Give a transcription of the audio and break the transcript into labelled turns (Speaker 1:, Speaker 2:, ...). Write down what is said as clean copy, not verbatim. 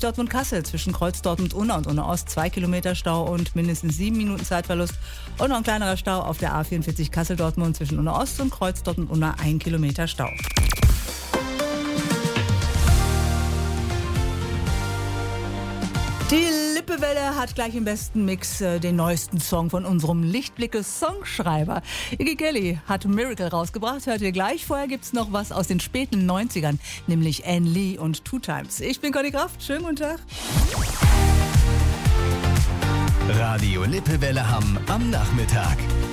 Speaker 1: Dortmund-Kassel zwischen Kreuz Dortmund-Unna und Unna-Ost 2 Kilometer Stau und mindestens 7 Minuten Zeitverlust. Und noch ein kleinerer Stau auf der A44 Kassel-Dortmund zwischen Unna-Ost und Kreuz Dortmund-Unna 1 Kilometer Stau. Die Lippewelle hat gleich im besten Mix den neuesten Song von unserem Lichtblicke-Songschreiber. Iggy Kelly hat Miracle rausgebracht, hört ihr gleich. Vorher gibt's noch was aus den späten 90ern, nämlich Anne Lee und Two Times. Ich bin Conny Kraft, schönen guten Tag.
Speaker 2: Radio Lippewelle Hamm am Nachmittag.